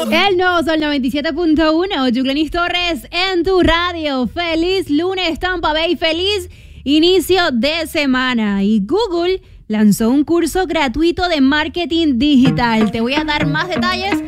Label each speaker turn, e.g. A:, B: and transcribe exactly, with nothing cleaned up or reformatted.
A: El nuevo Sol noventa y siete punto uno, Yuglenis Torres en tu radio. Feliz lunes, Tampa Bay, feliz inicio de semana. Y Google lanzó un curso gratuito de marketing digital. Te voy a dar más detalles